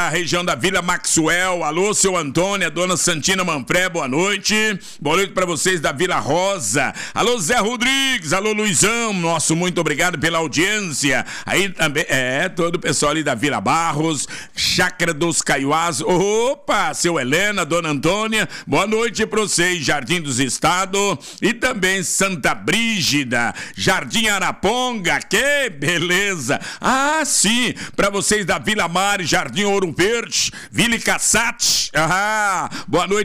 A região da Vila Maxwell, alô, seu Antônio, a dona Santina Manfré, boa noite. Boa noite para vocês da Vila Rosa. Alô, Zé Rodrigues, alô, Luizão, nosso muito obrigado pela audiência. Aí também, todo o pessoal ali da Vila Barros, Chácara dos Caiuás. Opa, seu Helena, dona Antônia, boa noite para vocês, Jardim dos Estados e também Santa Brígida, Jardim Araponga, que beleza. Ah, sim, para vocês da Vila Mar, Jardim Ouro Verde, Vila Cassate. Boa noite.